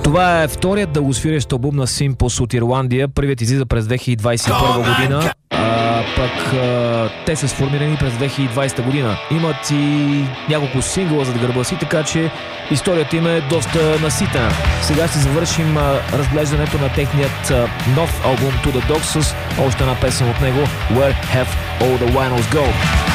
Това е вторият дългосвирещ албум на Simples от Ирландия. Първият излиза през 2021 година, пък те са сформирани през 2020 година. Имат и няколко сингъла зад гърба си, така че историята им е доста наситена. Сега ще завършим разглеждането на техният нов албум To The Dogs с още една песен от него, Where Have All The Vinyls Go.